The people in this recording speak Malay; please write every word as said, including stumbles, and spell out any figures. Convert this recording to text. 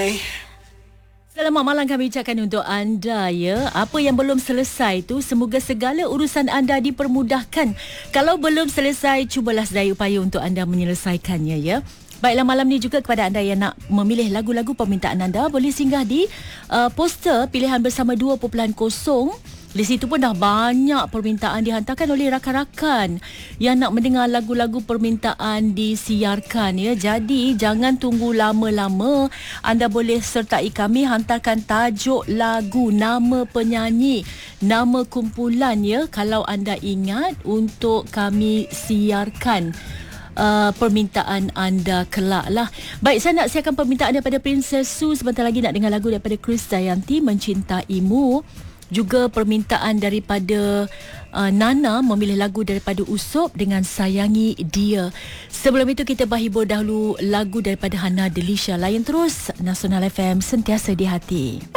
Hai. Selamat malam kami ucapkan untuk anda ya. Apa yang belum selesai tu, semoga segala urusan anda dipermudahkan. Kalau belum selesai, cubalah sedaya upaya untuk anda menyelesaikannya ya. Baiklah, malam ni juga kepada anda yang nak memilih lagu-lagu permintaan anda, boleh singgah di uh, poster pilihan bersama dua titik kosong. Di situ pun dah banyak permintaan dihantarkan oleh rakan-rakan yang nak mendengar lagu-lagu permintaan disiarkan ya. Jadi jangan tunggu lama-lama. Anda boleh sertai kami, hantarkan tajuk lagu, nama penyanyi, nama kumpulan ya, kalau anda ingat, untuk kami siarkan Uh, permintaan anda kelak lah. Baik, saya nak siarkan permintaan daripada Princess Sue. Sebentar lagi nak dengar lagu daripada Krisdayanti, Mencintaimu. Juga permintaan daripada uh, Nana memilih lagu daripada Usop dengan Sayangi Dia. Sebelum itu kita berhibur dahulu lagu daripada Hana Delisha. Layan terus Nasional F M, sentiasa di hati.